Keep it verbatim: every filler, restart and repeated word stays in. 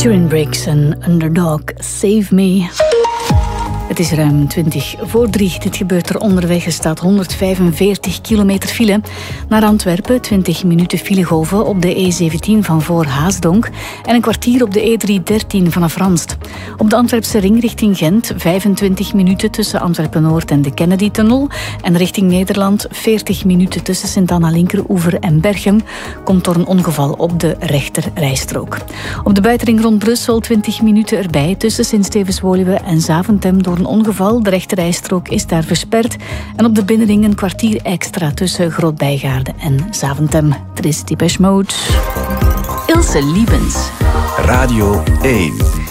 Turin Brakes en Underdog, Save Me. Het is ruim twintig voor drie. Dit gebeurt er onderweg. Er staat honderdvijfenveertig kilometer file. Naar Antwerpen, twintig minuten filegolven op de E zeventien van voor Haasdonk en een kwartier op de E driehonderddertien vanaf Ranst. Op de Antwerpse ring richting Gent, vijfentwintig minuten tussen Antwerpen-Noord en de Kennedy-tunnel. En richting Nederland, veertig minuten tussen Sint-Anna-Linkeroever en Berchem. Komt door een ongeval op de rechter rijstrook. Op de buitenring rond Brussel, twintig minuten erbij tussen Sint-Stevens-Woluwe en Zaventem door een ongeval. De rechterrijstrook is daar versperd. En op de binnenring een kwartier extra tussen Groot-Bijgaarde en Zaventem. Er is Depeche Mode. Ilse Liebens. Radio één.